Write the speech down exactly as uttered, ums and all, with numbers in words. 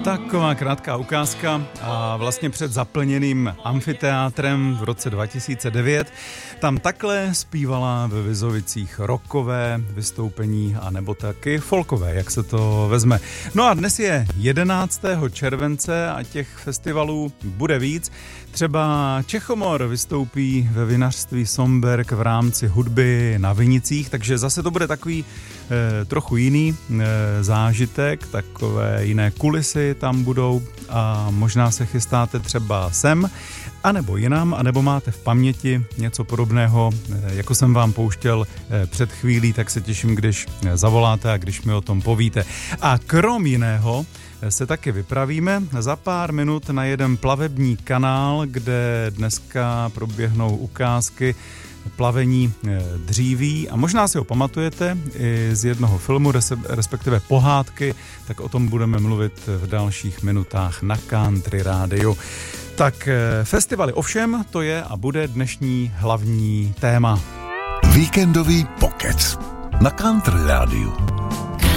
Taková krátká ukázka a vlastně před zaplněným amfiteátrem v roce dva tisíce devět. Tam takhle zpívala ve Vizovicích rockové vystoupení a nebo taky folkové, jak se to vezme. No a dnes je jedenáctého července a těch festivalů bude víc. Třeba Čechomor vystoupí ve vinařství Somberg v rámci hudby na vinicích, takže zase to bude takový e, trochu jiný e, zážitek, takové jiné kulisy tam budou a možná se chystáte třeba sem, anebo jinam, anebo máte v paměti něco podobného, e, jako jsem vám pouštěl e, před chvílí, tak se těším, když zavoláte a když mi o tom povíte. A krom jiného se taky vypravíme za pár minut na jeden plavební kanál, kde dneska proběhnou ukázky plavení dříví a možná si ho pamatujete i z jednoho filmu, respektive pohádky, tak o tom budeme mluvit v dalších minutách na Country Rádiu. Tak festivaly ovšem, to je a bude dnešní hlavní téma. Víkendový pokec na Country Rádiu.